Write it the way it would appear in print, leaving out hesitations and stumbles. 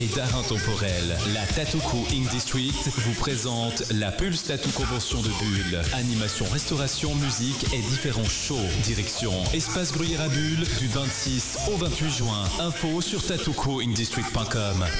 Et d'art intemporel, la Tattoo Crew Ink District vous présente la Pulse Tattoo Convention de Bulle. Animation, restauration, musique et différents shows. Direction Espace Gruyère à Bulle du 26 au 28 juin. Info sur tattoocrewinkdistrict.com.